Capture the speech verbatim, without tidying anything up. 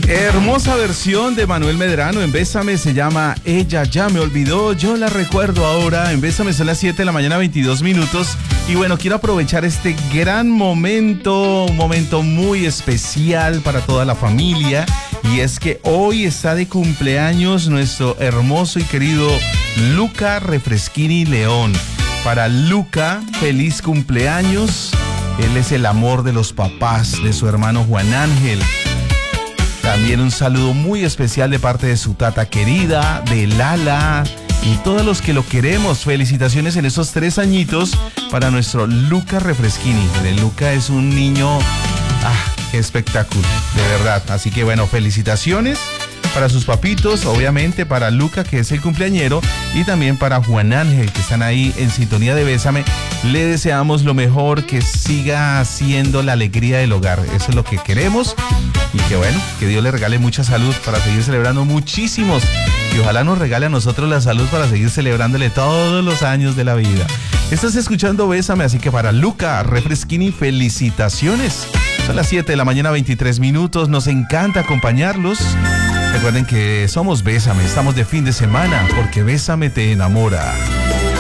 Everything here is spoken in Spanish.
Hermosa versión de Manuel Medrano en Bésame, se llama Ella ya me olvidó, yo la recuerdo ahora. En Bésame son las siete de la mañana, veintidós minutos. Y bueno, quiero aprovechar este gran momento, un momento muy especial para toda la familia. Y es que hoy está de cumpleaños nuestro hermoso y querido Luca Refreschini León. Para Luca, feliz cumpleaños. Él es el amor de los papás de su hermano Juan Ángel. También un saludo muy especial de parte de su tata querida, de Lala y todos los que lo queremos. Felicitaciones en esos tres añitos para nuestro Luca Refreschini. El Luca es un niño, ah, qué espectáculo, de verdad. Así que bueno, felicitaciones para sus papitos, obviamente para Luca, que es el cumpleañero, y también para Juan Ángel, que están ahí en sintonía de Bésame. Le deseamos lo mejor, que siga siendo la alegría del hogar. Eso es lo que queremos. Y que bueno, que Dios le regale mucha salud para seguir celebrando muchísimos. Y ojalá nos regale a nosotros la salud para seguir celebrándole todos los años de la vida. Estás escuchando Bésame, así que para Luca Refreschini, felicitaciones. Son las siete de la mañana, veintitrés minutos. Nos encanta acompañarlos. Recuerden que somos Bésame, estamos de fin de semana, porque Bésame te enamora.